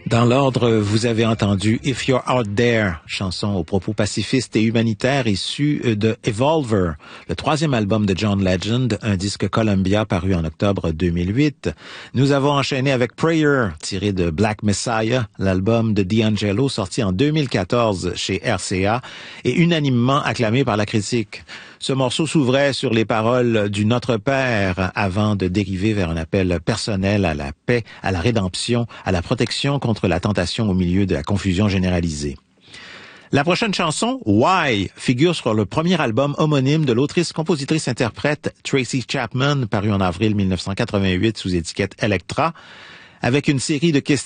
Dans l'ordre, vous avez entendu If You're Out There, chanson aux propos pacifistes et humanitaires issue de Evolver, le troisième album de John Legend, un disque Columbia paru en octobre 2008. Nous avons enchaîné avec Prayer, tiré de Black Messiah, l'album de D'Angelo sorti en 2014 chez RCA et unanimement acclamé par la critique. Ce morceau s'ouvrait sur les paroles du Notre Père avant de dériver vers un appel personnel à la paix, à la rédemption, à la protection contre la tentation au milieu de la confusion généralisée. La prochaine chanson, Why, figure sur le premier album homonyme de l'autrice-compositrice-interprète Tracy Chapman, paru en avril 1988 sous étiquette Elektra, avec une série de questions